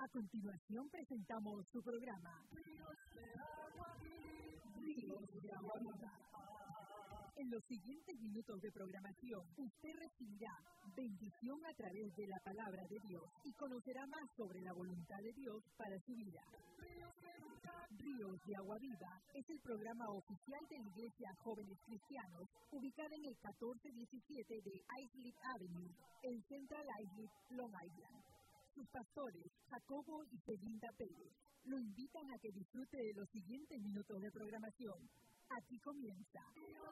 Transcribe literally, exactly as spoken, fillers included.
A continuación presentamos su programa Ríos de Agua Viva. En los siguientes minutos de programación, usted recibirá bendición a través de la palabra de Dios y conocerá más sobre la voluntad de Dios para su vida. Ríos de Agua Viva es el programa oficial de la Iglesia Jóvenes Cristianos, ubicada en el catorce diecisiete de Islip Avenue, en Central Islip, Long Island. Sus pastores, Jacobo y Belinda Pérez, lo invitan a que disfrute de los siguientes minutos de programación. Aquí comienza Ríos